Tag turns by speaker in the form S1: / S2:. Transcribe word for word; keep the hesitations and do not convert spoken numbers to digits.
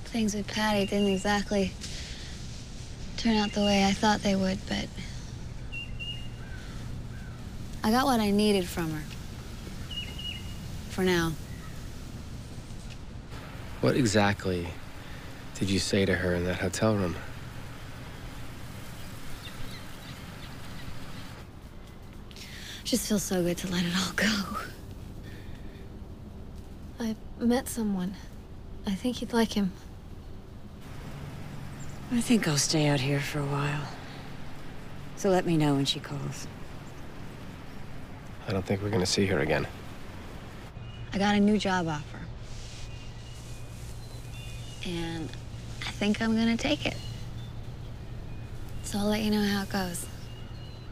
S1: things with Patty didn't exactly turn out the way I thought they would, but I got what I needed from her. For now.
S2: What exactly did you say to her in that hotel room?
S1: Just feels so good to let it all go. I met someone. I think you'd like him.
S3: I think I'll stay out here for a while. So let me know when she calls.
S2: I don't think we're gonna see her again.
S1: I got a new job offer. And I think I'm gonna take it. So I'll let you know how it goes.